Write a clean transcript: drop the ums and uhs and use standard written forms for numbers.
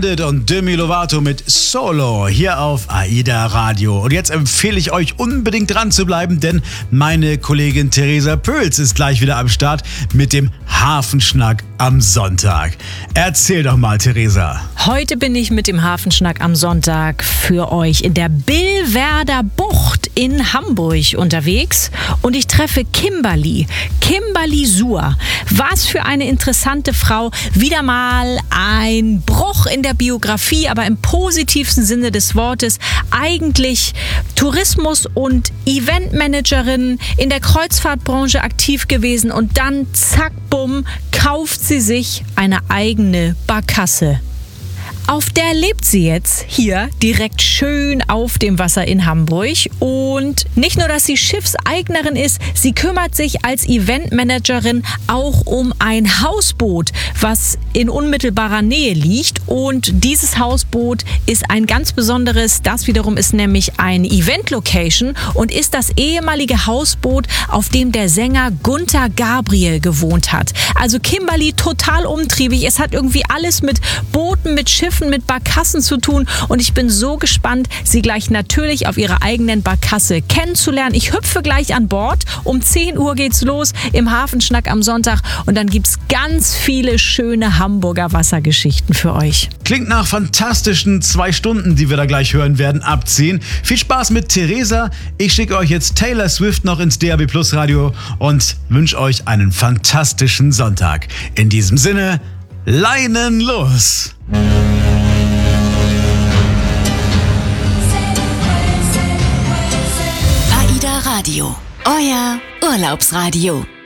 Und Demi Lovato mit Solo hier auf AIDA Radio. Und jetzt empfehle ich euch unbedingt dran zu bleiben, denn meine Kollegin Theresa Pöls ist gleich wieder am Start mit dem Hafenschnack am Sonntag. Erzähl doch mal, Theresa. Heute bin ich mit dem Hafenschnack am Sonntag für euch in der Billwerder Bucht in Hamburg unterwegs und ich treffe Kimberly Suhr. Was für eine interessante Frau. Wieder mal ein Bruch in der Biografie, aber im positivsten Sinne des Wortes. Eigentlich Tourismus- und Eventmanagerin, in der Kreuzfahrtbranche aktiv gewesen und dann zack, bumm, kauft sie sich eine eigene Barkasse. Auf der lebt sie jetzt hier direkt schön auf dem Wasser in Hamburg. Und nicht nur, dass sie Schiffseignerin ist, sie kümmert sich als Eventmanagerin auch um ein Hausboot, was in unmittelbarer Nähe liegt. Und dieses Hausboot ist ein ganz besonderes. Das wiederum ist nämlich eine Event-Location und ist das ehemalige Hausboot, auf dem der Sänger Gunther Gabriel gewohnt hat. Also Kimberly total umtriebig. Es hat irgendwie alles mit Booten, mit Schiffen, mit Barkassen zu tun und ich bin so gespannt, sie gleich natürlich auf ihrer eigenen Barkasse kennenzulernen. Ich hüpfe gleich an Bord. Um 10 Uhr geht's los im Hafenschnack am Sonntag und dann gibt's ganz viele schöne Hamburger Wassergeschichten für euch. Klingt nach fantastischen 2 Stunden, die wir da gleich hören werden, ab 10. Viel Spaß mit Theresa. Ich schicke euch jetzt Taylor Swift noch ins DAB+ Radio und wünsche euch einen fantastischen Sonntag. In diesem Sinne, Leinen los! AIDA Radio, euer Urlaubsradio.